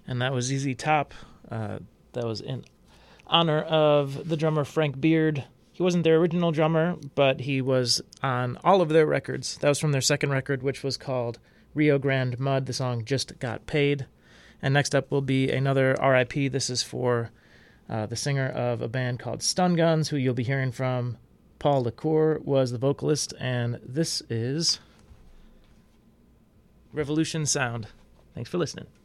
And that was ZZ Top. That was in honor of the drummer Frank Beard. He wasn't their original drummer, but he was on all of their records. That was from their second record, which was called Rio Grande Mud. The song Just Got Paid. And next up will be another R.I.P. This is for the singer of a band called Stun Guns, who you'll be hearing from. Paul LaCour was the vocalist, and this is Revolution Sound. Thanks for listening.